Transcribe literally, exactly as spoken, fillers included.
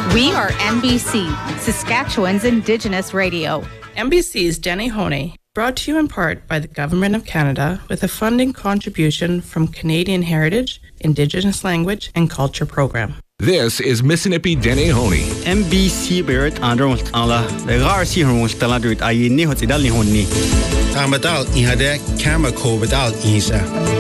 We are N B C, Saskatchewan's Indigenous radio. N B C's Denny Honey, brought to you in part by the Government of Canada with a funding contribution from Canadian Heritage, Indigenous Language and Culture Program. This is Mississippi Denny Honey. N B C Barrett Andrew Ala, the Garcia Taladrit, I knew what it only honey. Tamadal, Ihade, Kamako without Isa.